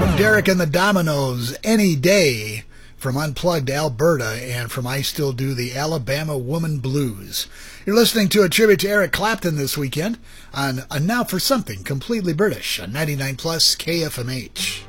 Derek and the Dominoes, Any Day, from Unplugged Alberta, and from I Still Do the Alabama Woman Blues. You're listening to a tribute to Eric Clapton this weekend on Now for Something Completely British on 99 Plus KFMH.